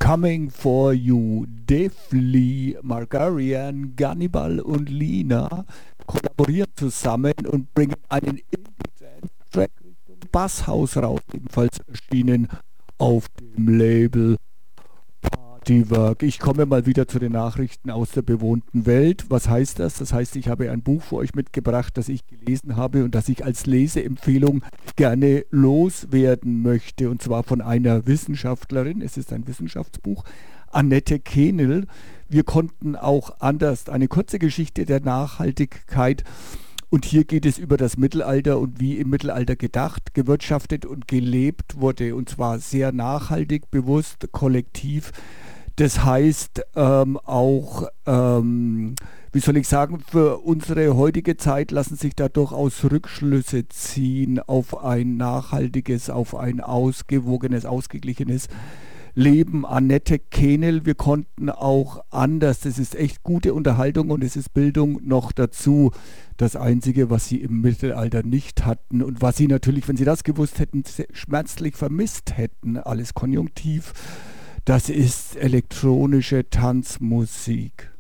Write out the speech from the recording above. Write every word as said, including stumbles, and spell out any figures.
Coming for You, Defli, Margarian, Gannibal und Lina kollaborieren zusammen und bringen einen Indie-Track Richtung Basshaus raus, ebenfalls erschienen auf dem Label Partywork. Ich komme mal wieder zu den Nachrichten aus der bewohnten Welt. Was heißt das? Das heißt, ich habe ein Buch für euch mitgebracht, das ich gelesen habe und das ich als Leseempfehlung gerne loswerden möchte. Und zwar von einer Wissenschaftlerin. Es ist ein Wissenschaftsbuch. Annette Kehnel. Wir konnten auch anders eine kurze Geschichte der Nachhaltigkeit. Und hier geht es über das Mittelalter und wie im Mittelalter gedacht, gewirtschaftet und gelebt wurde. Und zwar sehr nachhaltig, bewusst, kollektiv. Das heißt ähm, auch, ähm, wie soll ich sagen, für unsere heutige Zeit lassen sich da durchaus Rückschlüsse ziehen auf ein nachhaltiges, auf ein ausgewogenes, ausgeglichenes Leben. Annette Kehnel, wir konnten auch anders, das ist echt gute Unterhaltung und es ist Bildung noch dazu. Das Einzige, was sie im Mittelalter nicht hatten und was sie natürlich, wenn sie das gewusst hätten, schmerzlich vermisst hätten, alles konjunktiv, das ist elektronische Tanzmusik.